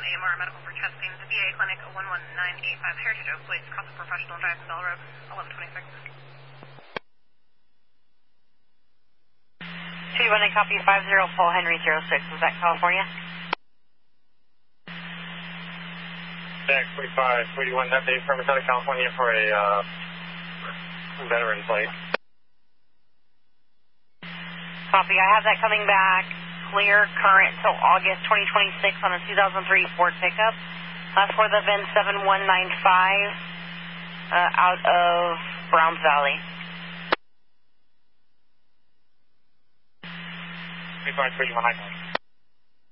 AMR medical for testing. The VA clinic 11985 Heritage Oak Place, across the Professional Drive in Bell Road, 1126. T1 copy 50 Paul Henry 06. Was that California? Jack 45, 41, that day from Southern California for a veteran flight. Copy, I have that coming back. Clear, current until August 2026 on a 2003 Ford pickup. That's for the VIN 7195 out of Browns Valley. 35, 31, I